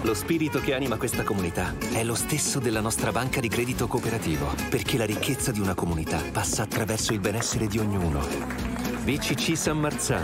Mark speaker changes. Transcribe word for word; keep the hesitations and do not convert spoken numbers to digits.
Speaker 1: Lo spirito che anima questa comunità è lo stesso della nostra banca di credito cooperativo, perché la ricchezza di una comunità passa attraverso il benessere di ognuno. B C C San Marzano,